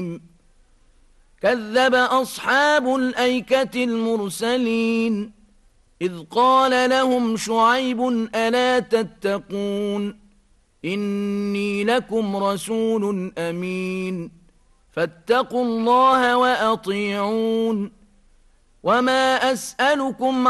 كذب أصحاب الأيكة المرسلين إذ قال لهم شعيب ألا تتقون إني لكم رسول أمين فاتقوا الله وأطيعون وما أسألكم